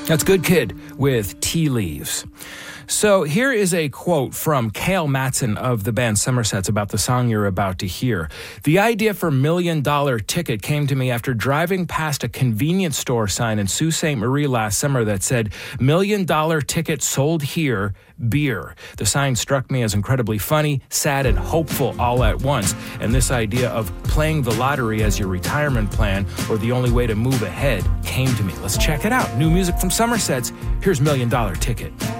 That's Good Kid with Tea Leaves. So here is a quote from Cale Matson of the band Somersets about the song you're about to hear. The idea for $1 Million Ticket came to me after driving past a convenience store sign in Sault Ste. Marie last summer that said, $1 Million Ticket sold here, beer. The sign struck me as incredibly funny, sad, and hopeful all at once. And this idea of playing the lottery as your retirement plan or the only way to move ahead came to me. Let's check it out. New music from Somersets. Here's $1 Million Ticket.